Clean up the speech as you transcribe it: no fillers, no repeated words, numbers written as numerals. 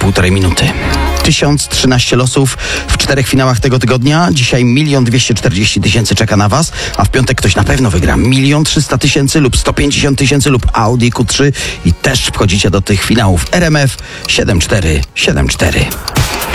półtorej minuty. 1013 losów w 4 finałach tego tygodnia. Dzisiaj 1 240 000 czeka na Was, a w piątek ktoś na pewno wygra 1 300 000 lub 150 000 lub Audi Q3 i też wchodzicie do tych finałów RMF 7474.